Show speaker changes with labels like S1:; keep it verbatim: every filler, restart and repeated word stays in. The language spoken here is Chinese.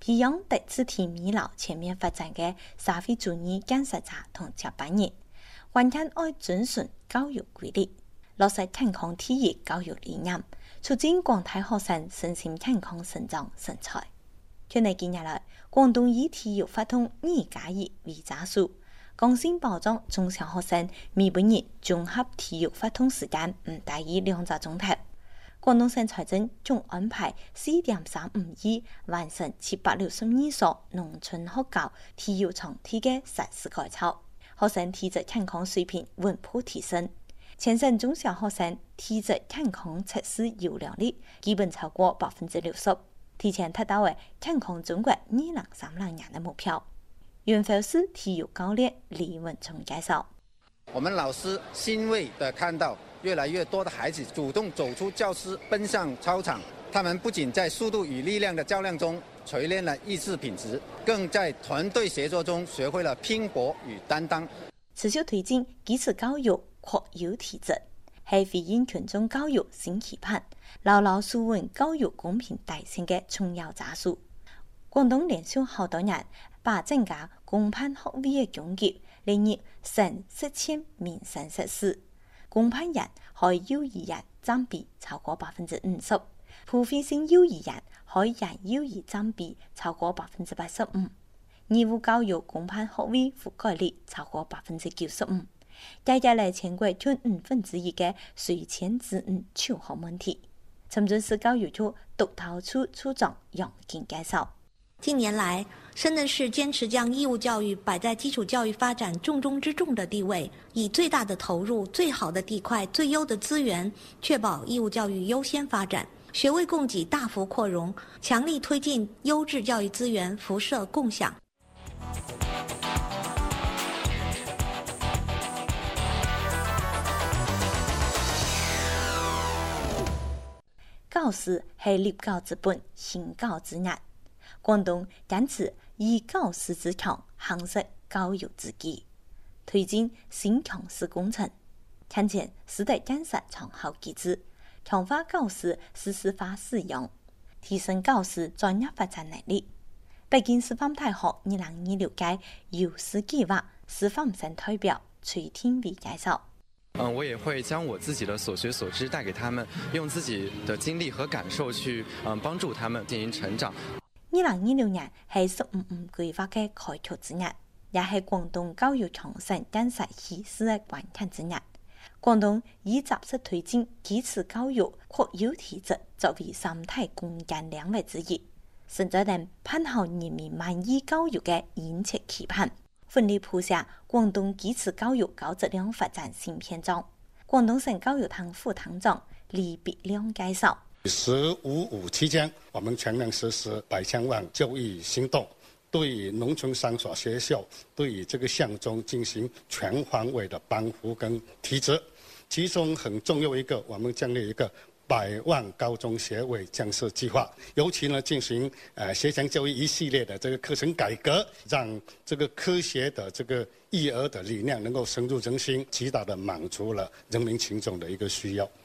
S1: 培養對主體未來全面發展嘅社會主義建設者同接班人，關鍵愛遵循教育規律，落實健康體育教育理念，促進廣大學生身心健康成長成才。去年幾日來，廣東以體育發動二加二為扎數，剛性保障中小學生每半日綜合體育活動時間唔大於兩個鐘頭。廣東省財政仲安排四點三五億完成七百六十二所農村學校體育場地嘅實施改造，學生體質健康水平穩步提升。全省中小學生體質健康測試優良率基本超過百分之六十，提前達到為健康中國二零三零年的目標。雲浮市體育教練李文聰介紹：
S2: 我們老師欣慰地看到越來越多的孩子主動走出教室，奔向操場。他們不僅在速度與力量的較量中錘煉了意志品質，更在團隊協作中學會了拼搏與擔當。
S1: 持續推進基礎教育擴優體質，係回應群眾教育新期盼，牢牢守穩教育公平大性嘅重要扎數。廣東連續好多年把增加公辦學位嘅供給列入省實踐民生實施。公辦人開幼兒園佔比超過百分之五十，普惠性幼兒園開人幼兒佔比超過百分之八十五，義務教育公辦學位覆蓋率超過百分之九十五，解決了全國近五分之一嘅稅前子女求學問題。深圳市教育局督導處處長楊健介紹：
S3: 近年來，深圳市堅持將義務教育擺在基礎教育發展重中之重的地位，以最大的投入、最好的地塊、最優的資源，確保義務教育優先發展，學位供給大幅擴容，強力推進優質教育資源輻射共享。
S1: 教師係立教之本、興教之業。廣東堅持以教師之強夯實教育之基，推進新強勢工程，強健時代建設長效機制，強化教師實施化使用，提升教師專業發展能力。北京師範大學二零二六屆優師計劃師範生代表崔天偉介紹。
S4: 嗯，我也會將我自己的所學所知帶給他們，用自己的經歷和感受去嗯幫助他們進行成長。
S1: 二零二六年係十五五規劃嘅開拓之日，也係廣東教育創新建設起勢嘅關鍵之日。廣東以扎實推進基礎教育擴優體質作為三大攻堅兩位之一，實在能盼候人民滿意教育嘅殷切期盼，奮力譜寫廣東基礎教育高質量發展新篇章。廣東省教育廳副廳長李必亮介紹。
S5: 十五五期間，我們全面實施百千萬教育行動，對農村三所學校對這個項中進行全方位的幫扶跟提質。其中很重要一個，我們建立一個百萬高中學位建設計劃，尤其呢進行呃學前教育一系列的這個課程改革，讓這個科學的這個育兒的理念能夠深入人心，極大的滿足了人民群眾的一個需要。